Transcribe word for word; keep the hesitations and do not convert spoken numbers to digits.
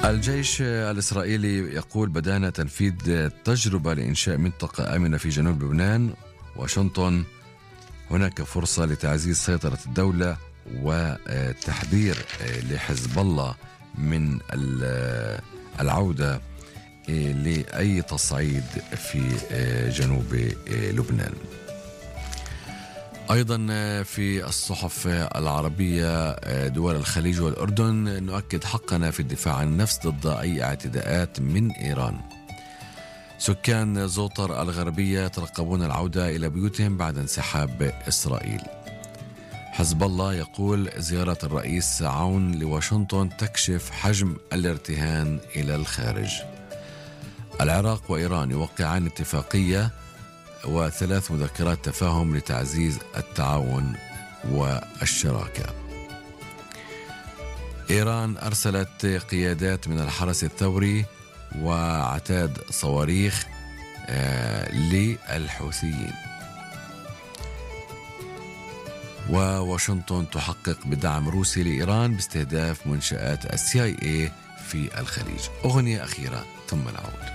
الجيش الإسرائيلي يقول بدأنا تنفيذ تجربة لإنشاء منطقة آمنة في جنوب لبنان. واشنطن: هناك فرصة لتعزيز سيطرة الدولة وتحذير لحزب الله من العودة لأي تصعيد في جنوب لبنان. أيضا في الصحف العربية دول الخليج والأردن: نؤكد حقنا في الدفاع عن النفس ضد أي اعتداءات من إيران. سكان زوطر الغربية يترقبون العودة إلى بيوتهم بعد انسحاب إسرائيل. حزب الله يقول زيارة الرئيس عون لواشنطن تكشف حجم الارتهان إلى الخارج. العراق وإيران يوقعان اتفاقية وثلاث مذكرات تفاهم لتعزيز التعاون والشراكة. إيران أرسلت قيادات من الحرس الثوري وعتاد صواريخ آه للحوثيين. وواشنطن تحقق بدعم روسي لإيران باستهداف منشآت السي آي إيه في الخليج. أغنية أخيرة ثم نعود.